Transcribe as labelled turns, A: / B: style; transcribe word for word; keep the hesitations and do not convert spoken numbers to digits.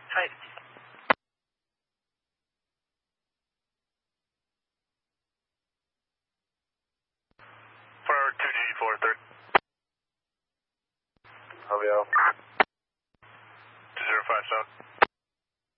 A: safety.
B: For two G four thirty.
C: How are you?
B: two zero five seven.